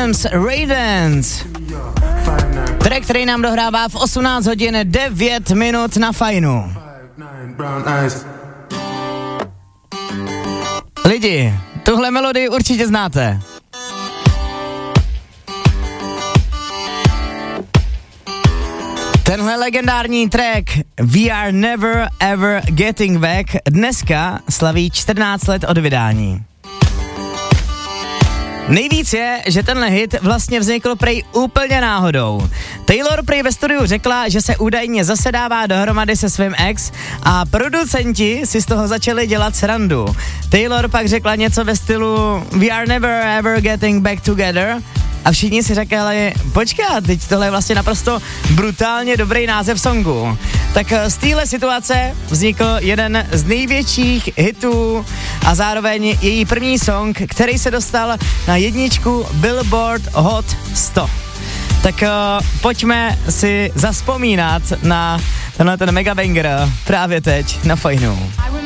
Williams, Raidens. Track, který nám dohrává v 18 hodin 9 minut na Fajnu. Lidi, tuhle melodii určitě znáte. Tenhle legendární track We Are Never Ever Getting Back dneska slaví 14 let od vydání. Nejvíc je, že tenhle hit vlastně vznikl prej úplně náhodou. Taylor prej ve studiu řekla, že se údajně zase dává dohromady se svým ex a producenti si z toho začali dělat srandu. Taylor pak řekla něco ve stylu We are never ever getting back together a všichni si řekali, počkat, teď tohle je vlastně naprosto brutálně dobrý název songu. Tak z téhle situace vznikl jeden z největších hitů a zároveň její první song, který se dostal na jedničku Billboard Hot 100. Tak pojďme si zazpomínat na tenhle ten megabanger právě teď na Fajnu.